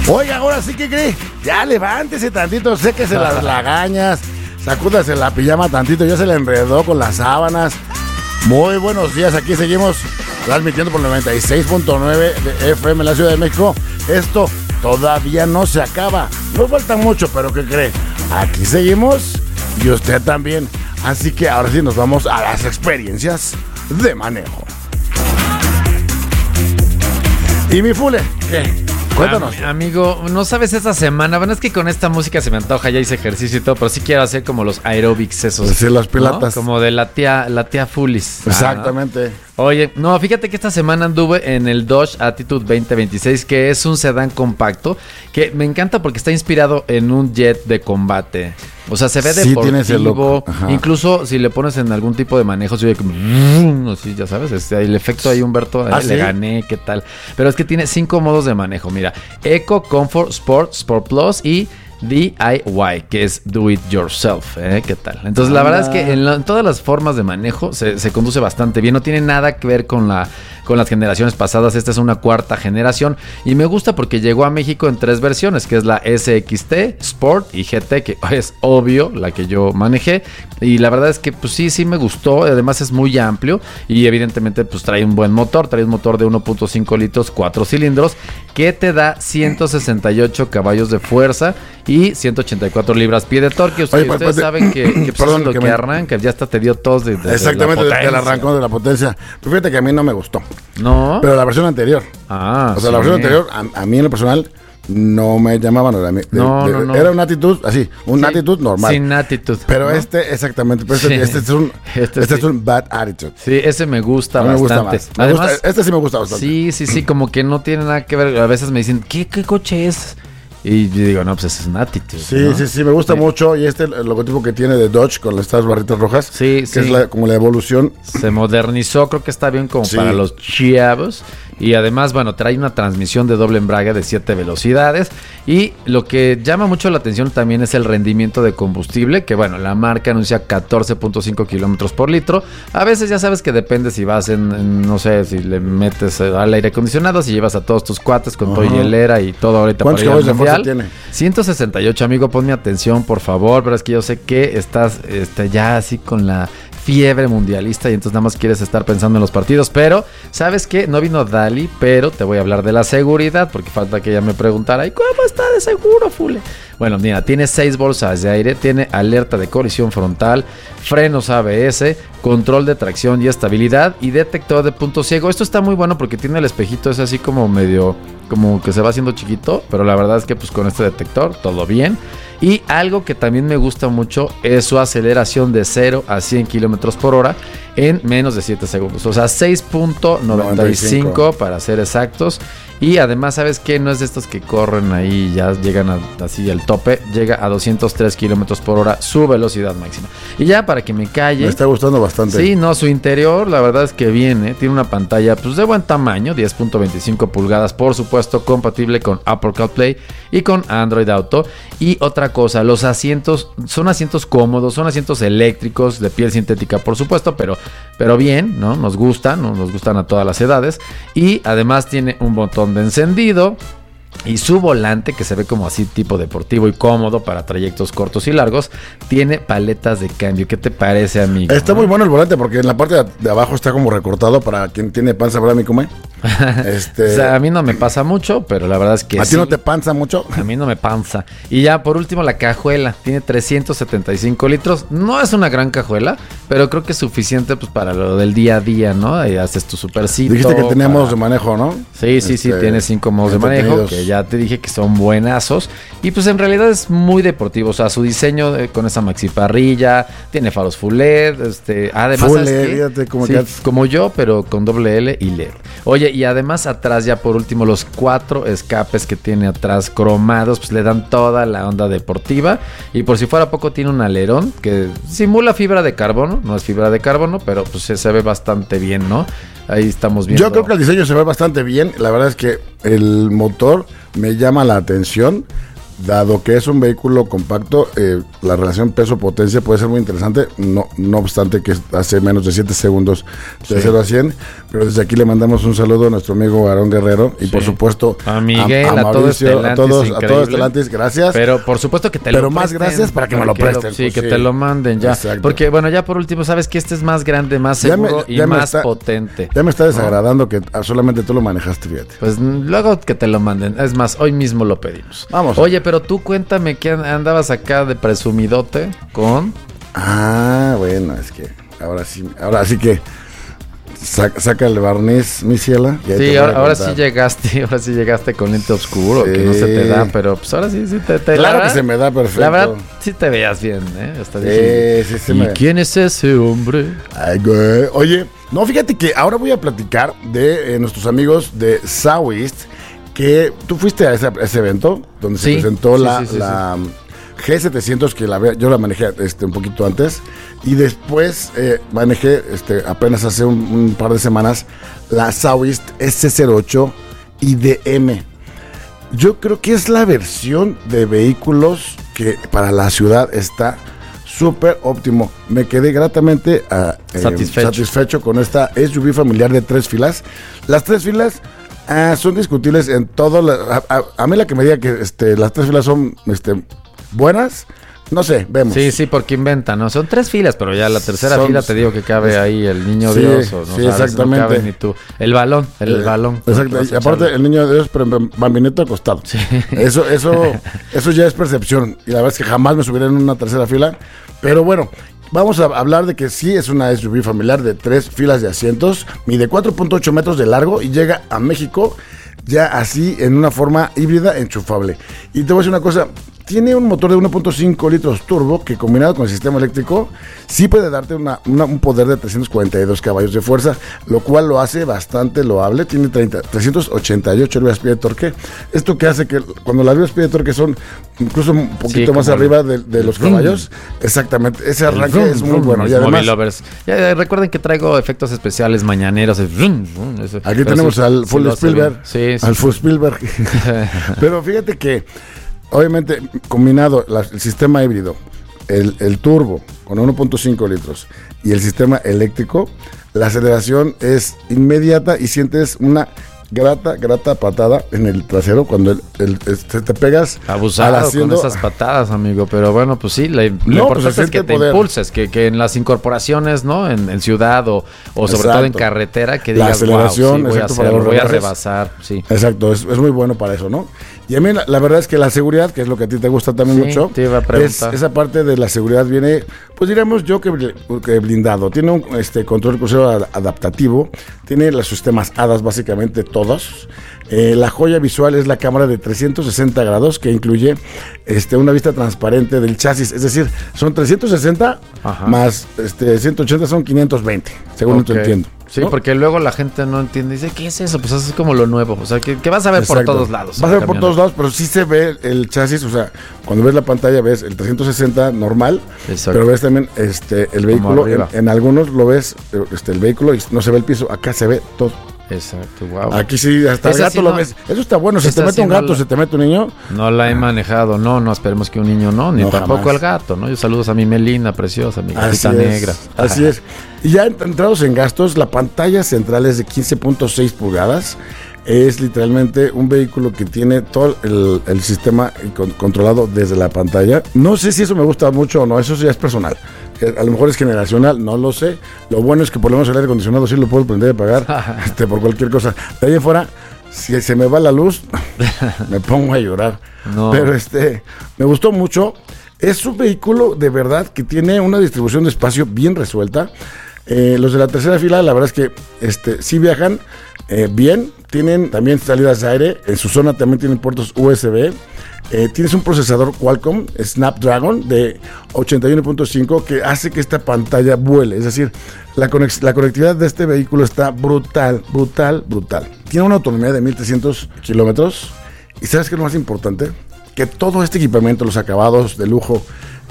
Oiga, ahora sí que cree, ya levántese tantito, séquese las lagañas, sacúdase la pijama tantito, ya se le enredó con las sábanas. Muy buenos días, aquí seguimos transmitiendo por 96.9 de FM en la Ciudad de México. Esto todavía no se acaba, nos falta mucho, pero ¿qué cree? Aquí seguimos y usted también. Así que ahora sí nos vamos a las experiencias de manejo. Y mi Fule, ¿qué? Cuéntanos. Amigo, no sabes esta semana. Bueno, es que con esta música se me antoja, ya hice ejercicio y todo, pero sí quiero hacer como los aeróbics esos. Sí, las pilatas. ¿No? Como de la tía Fulis. Exactamente. Oye, no, fíjate que esta semana anduve en el Dodge Attitude 2026, que es un sedán compacto, que me encanta porque está inspirado en un jet de combate. O sea, se ve deportivo, incluso si le pones en algún tipo de manejo, se ve como, así, ya sabes, el efecto ahí, Humberto, le gané, ¿qué tal? Pero es que tiene 5 modos de manejo, mira, Eco, Comfort, Sport, Sport Plus y DIY, que es Do It Yourself, ¿qué tal? Entonces la verdad es que en todas las formas de manejo se conduce bastante bien, no tiene nada que ver con las generaciones pasadas. Esta es una 4ª generación y me gusta porque llegó a México en 3 versiones, que es la SXT, Sport y GT, que es obvio la que yo manejé, y la verdad es que pues sí me gustó. Además es muy amplio y evidentemente pues trae un buen motor, trae un motor de 1.5 litros, 4 cilindros, que te da 168 caballos de fuerza y 184 libras-pie de torque. Ustedes saben que perdón, lo que arranca, ya hasta te dio tos de exactamente, del arrancón de la potencia. Pero fíjate que a mí no me gustó. ¿No? Pero la versión anterior. O sea, la versión anterior, a mí en lo personal, no me llamaban. No. Era una actitud así, actitud normal. Sin actitud. Pero exactamente. Pero este es un bad attitude. Sí, ese me gusta bastante. Me gusta más. Además, este sí me gusta bastante. Sí, como que no tiene nada que ver. A veces me dicen, ¿qué coche es? Y yo digo, no, pues ese es un Attitude. Sí, me gusta mucho. Y el logotipo que tiene de Dodge con estas barritas rojas, que es como la evolución. Se modernizó, creo que está bien como para los chavos. Y además, bueno, trae una transmisión de doble embrague de 7 velocidades. Y lo que llama mucho la atención también es el rendimiento de combustible, que bueno, la marca anuncia 14.5 kilómetros por litro. A veces ya sabes que depende si vas no sé, si le metes al aire acondicionado, si llevas a todos tus cuates con todo hielera y todo ahorita para ir al mundial. Tiene? 168, amigo, ponme atención, por favor, pero es que yo sé que estás ya así con la fiebre mundialista y entonces nada más quieres estar pensando en los partidos, pero ¿sabes qué? No vino Dali, pero te voy a hablar de la seguridad porque falta que ella me preguntara, ¿y cómo está de seguro, Fule? Bueno, mira, tiene 6 bolsas de aire, tiene alerta de colisión frontal, frenos ABS, control de tracción y estabilidad y detector de punto ciego. Esto está muy bueno porque tiene el espejito, es así como medio, como que se va haciendo chiquito, pero la verdad es que pues con este detector todo bien. Y algo que también me gusta mucho es su aceleración de 0 a 100 kilómetros por hora en menos de 7 segundos. O sea, 6.95 para ser exactos. Y además, ¿sabes qué? No es de estos que corren ahí y ya llegan así al tope. Llega a 203 kilómetros por hora su velocidad máxima. Y ya para que me calle. Me está gustando bastante. Sí, no, su interior, la verdad es que viene. Tiene una pantalla pues de buen tamaño, 10.25 pulgadas, por supuesto, compatible con Apple CarPlay y con Android Auto. Y otra cosa, los asientos son asientos cómodos, son asientos eléctricos de piel sintética, por supuesto, pero bien, ¿no? Nos gustan a todas las edades. Y además tiene un botón de encendido y su volante, que se ve como así tipo deportivo y cómodo para trayectos cortos y largos, tiene paletas de cambio. ¿Qué te parece, amigo? Está muy bueno el volante porque en la parte de abajo está como recortado para quien tiene panza, ¿verdad, mi come? O sea, a mí no me pasa mucho, pero la verdad es que ¿A ti no te panza mucho? A mí no me panza. Y ya por último la cajuela, tiene 375 litros. No es una gran cajuela, pero creo que es suficiente pues para lo del día a día, ¿no? Y haces tu supercito. Dijiste que tenía modos de manejo, ¿no? Sí, tiene 5 modos de manejo, que ya te dije que son buenazos. Y pues en realidad es muy deportivo. O sea, su diseño con esa maxi parrilla, tiene faros full LED, además full LED, fíjate como que como yo, pero con doble L y LED. Oye, y además atrás ya por último los 4 escapes que tiene atrás cromados, pues le dan toda la onda deportiva. Y por si fuera poco tiene un alerón que simula fibra de carbono, no es fibra de carbono, pero pues se ve bastante bien, ¿no? Ahí estamos viendo. Yo creo que el diseño se ve bastante bien. La verdad es que el motor me llama la atención. dado que es un vehículo compacto, la relación peso-potencia puede ser muy interesante, no obstante que hace menos de 7 segundos de 0 a 100, pero desde aquí le mandamos un saludo a nuestro amigo Aarón Guerrero y por supuesto a Miguel, a Mauricio, a todos Estelantis, gracias. Pero por supuesto que te lo presten. Pero más gracias para que me lo presten. Sí, que te lo manden ya. Exacto. Porque bueno, ya por último, sabes que este es más grande, más seguro y más potente. Ya me está desagradando que solamente tú lo manejaste, fíjate. Pues luego que te lo manden. Es más, hoy mismo lo pedimos. Vamos. Oye, pero tú cuéntame que andabas acá de presumidote con... Bueno, es que ahora sí que saca el barniz, mi ciela. Sí, ahora sí llegaste con lente oscuro, que no se te da, pero pues ahora sí te claro que se me da perfecto. La verdad, sí te veas bien, sí, ¿Y quién es ese hombre? Ay, güey. Oye, no, fíjate que ahora voy a platicar de nuestros amigos de Southeast, que tú fuiste a ese evento donde se presentó la G700, que yo la manejé un poquito antes, y después manejé apenas hace un par de semanas la Southeast S08 IDM. Yo creo que es la versión de vehículos que para la ciudad está súper óptimo. Me quedé gratamente satisfecho con esta SUV familiar de 3 filas. Las 3 filas son discutibles en todo. A mí la que me diga que las 3 filas son buenas, no sé, vemos. Sí, porque inventan, ¿no? Son 3 filas, pero ya la tercera fila te digo que cabe ahí el niño Dios, o no sabes, exactamente. No cabe ni tú. El balón. Exacto, y aparte el niño Dios, pero bambinito acostado. Sí. Eso ya es percepción, y la verdad es que jamás me subiré en una tercera fila, pero bueno. Vamos a hablar de que sí es una SUV familiar de 3 filas de asientos, mide 4.8 metros de largo y llega a México ya así en una forma híbrida enchufable. Y te voy a decir una cosa, tiene un motor de 1.5 litros turbo que combinado con el sistema eléctrico sí puede darte un poder de 342 caballos de fuerza, lo cual lo hace bastante loable. Tiene 388 libras-pie de torque. Esto que hace que cuando las libras-pie de torque son incluso un poquito más arriba de los caballos, exactamente, ese arranque es muy bueno. Y además, ya recuerden que traigo efectos especiales mañaneros. Aquí tenemos al Full Spielberg. Al Full Spielberg. Pero fíjate que obviamente, combinado el sistema híbrido, el turbo con 1.5 litros y el sistema eléctrico, la aceleración es inmediata y sientes una grata patada en el trasero cuando te pegas abusado al asiento. Con esas patadas, amigo, pero bueno, pues sí, lo importante es que te impulses, que en las incorporaciones, ¿no? En ciudad o sobre todo en carretera, que digas, la aceleración, wow, sí, voy a rebasar, sí. Exacto, es muy bueno para eso, ¿no? Y a mí la verdad es que la seguridad, que es lo que a ti te gusta también mucho, te iba a preguntar. Esa parte de la seguridad viene, pues diríamos yo que blindado. Tiene un control crucero adaptativo, tiene los sistemas ADAS básicamente todos. La joya visual es la cámara de 360 grados que incluye una vista transparente del chasis, es decir, son 360 más 180 son 520, según yo entiendo. Sí, ¿no? Porque luego la gente no entiende. Dice, ¿qué es eso? Pues es como lo nuevo. O sea, que vas a ver por todos lados. Vas a ver por todos lados, pero sí se ve el chasis. O sea, cuando ves la pantalla ves el 360 normal. Exacto. Pero ves también el vehículo. En algunos lo ves el vehículo y no se ve el piso. Acá se ve todo. Exacto, wow. Aquí sí, hasta el gato lo ves. Eso está bueno. Si te mete un gato, se te mete un niño. No la he manejado. No, esperemos que un niño ni tampoco jamás. El gato, ¿no? Yo saludos a mi Melina preciosa, mi gatita negra. Así es. Y ya entrados en gastos, la pantalla central es de 15.6 pulgadas. Es literalmente un vehículo que tiene todo el sistema controlado desde la pantalla. No sé si eso me gusta mucho o no, eso ya es personal. A lo mejor es generacional, no lo sé. Lo bueno es que por lo menos el aire acondicionado sí lo puedo prender y apagar por cualquier cosa. De ahí en fuera, si se me va la luz, me pongo a llorar. No. Pero me gustó mucho. Es un vehículo de verdad que tiene una distribución de espacio bien resuelta. Los de la tercera fila, la verdad es que sí viajan bien. Tienen también salidas de aire. En su zona también tienen puertos USB. Tienes un procesador Qualcomm Snapdragon de 81.5 que hace que esta pantalla vuele. Es decir, la conectividad de este vehículo está brutal. Tiene una autonomía de 1,300 kilómetros. ¿Y sabes qué es lo más importante? Que todo este equipamiento, los acabados de lujo,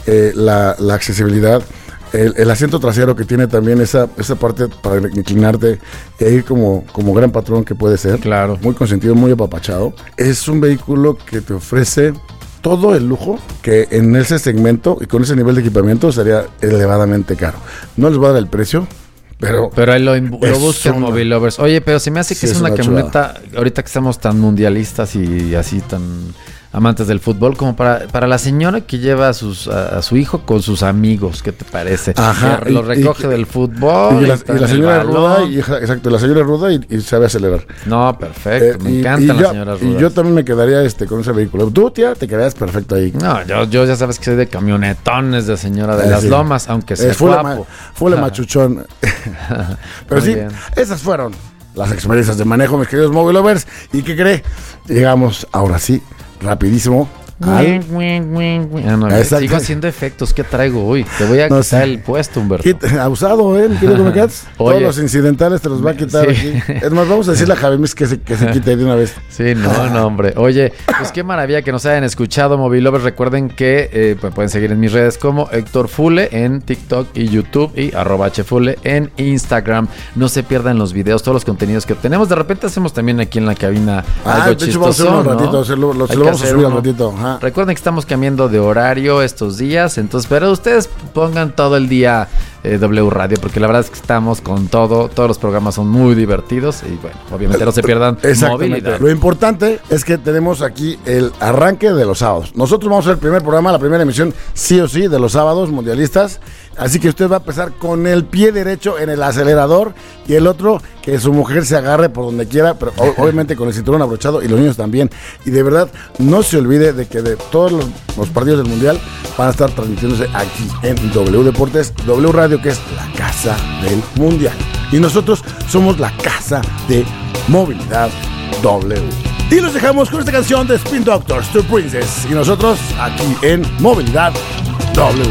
la accesibilidad, el asiento trasero que tiene también esa parte para inclinarte e ir como gran patrón que puede ser. Claro. Muy consentido, muy apapachado. Es un vehículo que te ofrece todo el lujo que en ese segmento y con ese nivel de equipamiento sería elevadamente caro. No les voy a dar el precio, pero ahí lo buscan Mobile Lovers. Oye, pero se me hace que es una camioneta, ahorita que estamos tan mundialistas y así tan amantes del fútbol, como para la señora que lleva a su hijo con sus amigos, ¿qué te parece? Ajá. Lo recoge del fútbol. Y la señora es ruda, exacto, la señora es ruda y sabe acelerar. No, perfecto, me encanta la señora ruda. Y yo también me quedaría con ese vehículo. Tú, tía, te quedarías perfecto ahí. No, yo ya sabes que soy de camionetones de señora de las lomas, aunque sea guapo. Fue machuchón. Pero sí, esas fueron las experiencias de manejo, mis queridos Mobile Lovers. ¿Y qué cree? Llegamos ahora sí, rapidísimo. Sigo haciendo efectos. ¿Qué traigo hoy? Te voy a quitar el puesto, Humberto. Abusado, ¿eh? Todos los incidentales te los va a quitar aquí. Es más, vamos a decirle a Javimis que se quite de una vez. Sí, no, hombre. Oye, pues qué maravilla que nos hayan escuchado, Mobile Lovers. Recuerden que pueden seguir en mis redes como Héctor Fule en TikTok y YouTube y @hfule en Instagram. No se pierdan los videos, todos los contenidos que tenemos. De repente hacemos también aquí en la cabina algo chistoso. Vamos a hacer un ratito, lo vamos a subir un ratito. Recuerden que estamos cambiando de horario estos días, entonces, pero ustedes pongan todo el día W Radio, porque la verdad es que estamos con todo, todos los programas son muy divertidos y bueno, obviamente no se pierdan movilidad. Lo importante es que tenemos aquí el arranque de los sábados. Nosotros vamos a hacer el primer programa, la primera emisión sí o sí de los sábados mundialistas, así que usted va a empezar con el pie derecho en el acelerador y el otro que su mujer se agarre por donde quiera, pero obviamente con el cinturón abrochado y los niños también. Y de verdad, no se olvide de que de todos los partidos del mundial van a estar transmitiéndose aquí en W Deportes, W Radio, que es la casa del mundial. Y nosotros somos la casa de Movilidad W. Y los dejamos con esta canción de Spin Doctors, To Princess. Y nosotros aquí en Movilidad W.